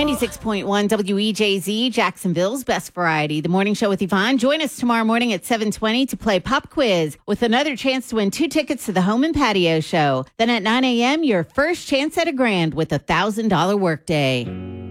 96.1 WEJZ, Jacksonville's best variety. The morning show with Yvonne. Join us tomorrow morning at 7:20 to play Pop Quiz with another chance to win 2 tickets to the Home and Patio Show. Then at 9 a.m., your first chance at $1,000 with $1,000 workday.